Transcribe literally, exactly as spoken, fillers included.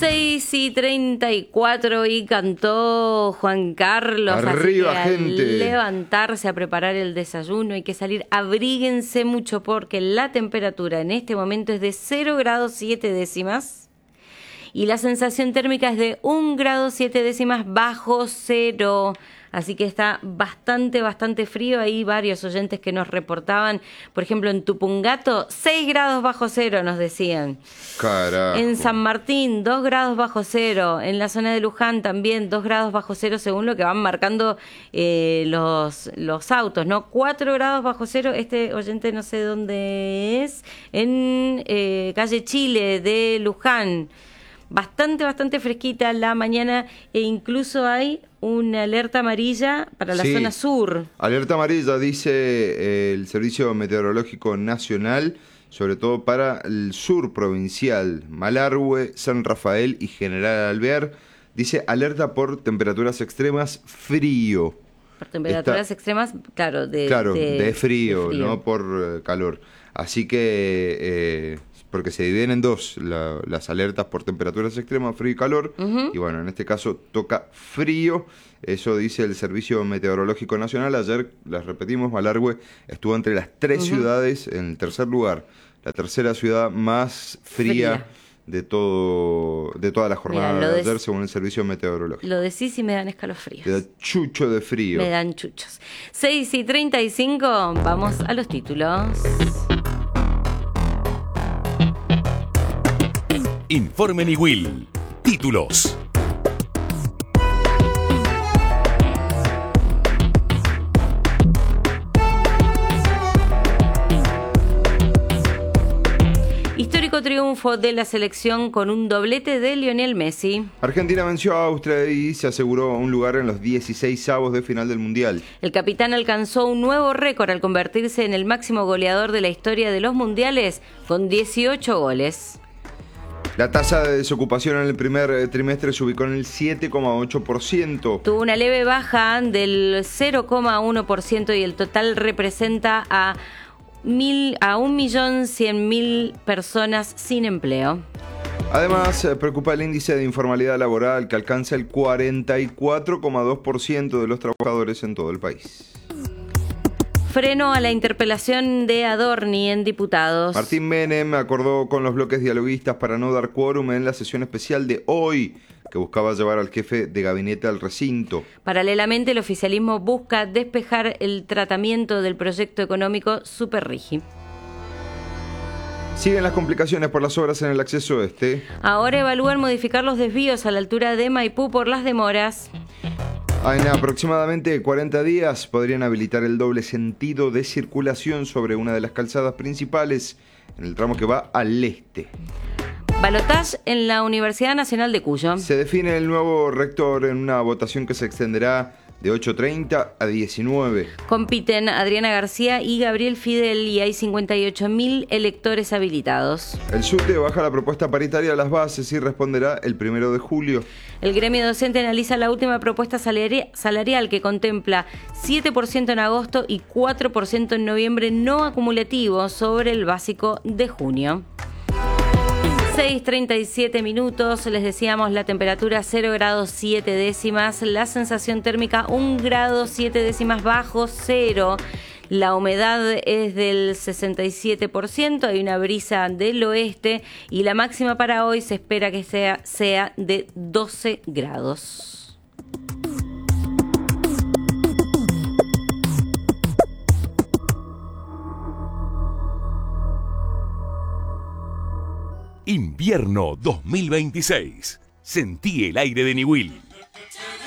seis y treinta y cuatro y cantó Juan Carlos. Arriba, así que gente. Al levantarse a preparar el desayuno hay que salir. Abríguense mucho porque la temperatura en este momento es de cero grados siete décimas y la sensación térmica es de un grado siete décimas bajo cero. Así que está bastante, bastante frío. Hay varios oyentes que nos reportaban, por ejemplo, en Tupungato, seis grados bajo cero, nos decían. Carajo. En San Martín, dos grados bajo cero. En la zona de Luján también, dos grados bajo cero, según lo que van marcando eh, los, los autos, ¿no? cuatro grados bajo cero. Este oyente no sé dónde es. En eh, calle Chile de Luján. Bastante, bastante fresquita la mañana e incluso hay una alerta amarilla para la Sí. zona sur. Alerta amarilla, dice eh, el Servicio Meteorológico Nacional, sobre todo para el sur provincial, Malargüe, San Rafael y General Alvear. Dice alerta por temperaturas extremas, frío. Por temperaturas Está- extremas, claro, de, Claro, de, de, frío, de frío. no por eh, calor. Así que, eh, porque se dividen en dos, la- las alertas por temperaturas extremas, frío y calor. Ujú. Y bueno, en este caso toca frío. Eso dice el Servicio Meteorológico Nacional. Ayer, las repetimos, Malargüe estuvo entre las tres Ujú. ciudades en el tercer lugar. La tercera ciudad más fría, Fría. de todo de toda la jornada Mirá, lo de des- ayer, según el Servicio Meteorológico. Lo decís y me dan escalofríos. Te da chucho de frío. Me dan chuchos. seis y treinta y cinco, vamos a los títulos. Informe Niwil. Títulos. Histórico triunfo de la selección con un doblete de Lionel Messi. Argentina venció a Austria y se aseguró un lugar en los dieciseisavos de final del Mundial. El capitán alcanzó un nuevo récord al convertirse en el máximo goleador de la historia de los mundiales con dieciocho goles. La tasa de desocupación en el primer eh, trimestre se ubicó en el siete coma ocho por ciento. Tuvo una leve baja del cero coma uno por ciento y el total representa a mil a un millón cien mil personas sin empleo. Además, eh, preocupa el índice de informalidad laboral, que alcanza el cuarenta y cuatro coma dos por ciento de los trabajadores en todo el país. Freno a la interpelación de Adorni en diputados. Martín Menem acordó con los bloques dialoguistas para no dar quórum en la sesión especial de hoy, que buscaba llevar al jefe de gabinete al recinto. Paralelamente, el oficialismo busca despejar el tratamiento del proyecto económico Superrigi. Siguen las complicaciones por las obras en el acceso este. Ahora evalúan modificar los desvíos a la altura de Maipú por las demoras. En aproximadamente cuarenta días podrían habilitar el doble sentido de circulación sobre una de las calzadas principales en el tramo que va al este. Balotage en la Universidad Nacional de Cuyo. Se define el nuevo rector en una votación que se extenderá de ocho treinta a diecinueve. Compiten Adriana García y Gabriel Fidel y hay cincuenta y ocho mil electores habilitados. El SUTE baja la propuesta paritaria a las bases y responderá el primero de julio. El gremio docente analiza la última propuesta salari- salarial que contempla siete por ciento en agosto y cuatro por ciento en noviembre no acumulativo sobre el básico de junio. seis treinta y siete minutos, les decíamos la temperatura cero grados siete décimas, la sensación térmica un grado siete décimas bajo cero, la humedad es del sesenta y siete por ciento, hay una brisa del oeste y la máxima para hoy se espera que sea, sea de doce grados. Invierno dos mil veintiséis. Sentí el aire de Niwil.